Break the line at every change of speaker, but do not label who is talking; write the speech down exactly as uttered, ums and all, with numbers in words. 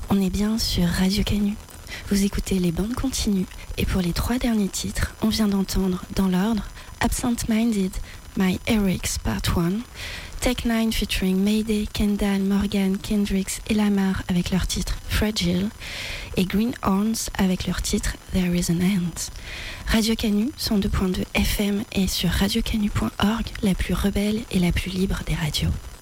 On est bien sur Radio Canu. Vous écoutez les bandes continues et pour les trois derniers titres, on vient d'entendre dans l'ordre Absent Minded, My Erics Part un, Tech Nine featuring Mayday, Kendall, Morgan, Kendricks et Lamar avec leur titre Fragile et Green Horns avec leur titre There Is an End. Radio Canu, cent deux point deux F M et sur radio canu point org, la plus rebelle et la plus libre des radios.